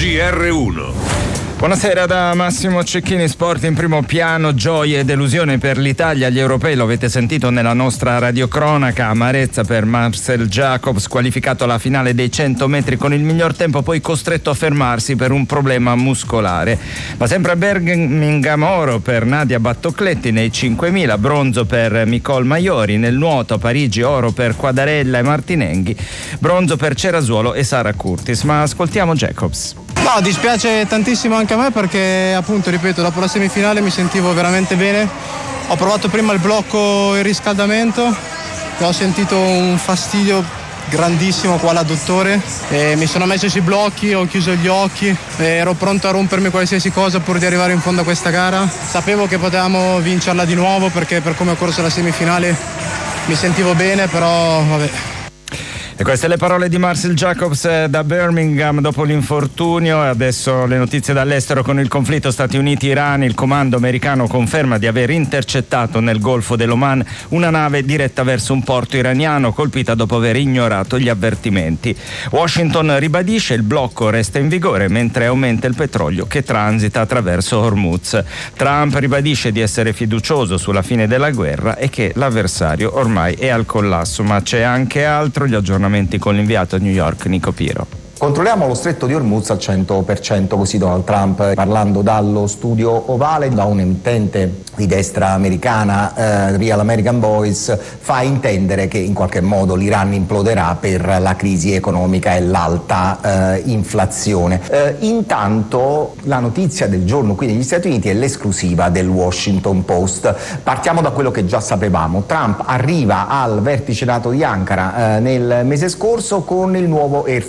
GR1. Buonasera da Massimo Cecchini. Sport in primo piano, gioie e delusione per l'Italia agli europei, lo avete sentito nella nostra radiocronaca. Amarezza per Marcel Jacobs, qualificato alla finale dei 100 metri con il miglior tempo, poi costretto a fermarsi per un problema muscolare. Ma sempre a Birmingham oro per Nadia Battocletti nei 5000, bronzo per Nicole Maiori, nel nuoto a Parigi oro per Quadarella e Martinenghi, bronzo per Cerasuolo e Sara Curtis. Ma ascoltiamo Jacobs. No, dispiace tantissimo anche a me perché, appunto, ripeto, dopo la semifinale mi sentivo veramente bene. Ho provato prima il blocco e il riscaldamento e ho sentito un fastidio grandissimo qua all'adduttore e mi sono messo sui blocchi, ho chiuso gli occhi e ero pronto a rompermi qualsiasi cosa pur di arrivare in fondo a questa gara. Sapevo che potevamo vincerla di nuovo perché per come ho corso la semifinale mi sentivo bene, però vabbè. E queste le parole di Marcel Jacobs da Birmingham dopo l'infortunio. E adesso le notizie dall'estero. Con il conflitto Stati Uniti-Iran, il comando americano conferma di aver intercettato nel Golfo dell'Oman una nave diretta verso un porto iraniano colpita dopo aver ignorato gli avvertimenti. Washington ribadisce il blocco resta in vigore mentre aumenta il petrolio che transita attraverso Hormuz. Trump ribadisce di essere fiducioso sulla fine della guerra e che l'avversario ormai è al collasso. Ma c'è anche altro, gli aggiornamenti con l'inviato a New York Nico Piro. Controlliamo lo stretto di Hormuz al 100%, così Donald Trump, parlando dallo studio ovale, da un emittente di destra americana, Real American Voice, fa intendere che in qualche modo l'Iran imploderà per la crisi economica e l'alta inflazione. Intanto la notizia del giorno qui negli Stati Uniti è l'esclusiva del Washington Post. Partiamo da quello che già sapevamo. Trump arriva al vertice NATO di Ankara nel mese scorso con il nuovo Air